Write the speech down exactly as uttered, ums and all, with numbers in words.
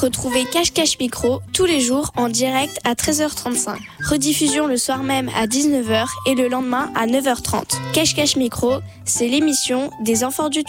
Retrouvez Cache Cache Micro tous les jours en direct à treize heures trente-cinq. Rediffusion le soir même à dix-neuf heures et le lendemain à neuf heures trente. Cache Cache Micro, c'est l'émission des enfants du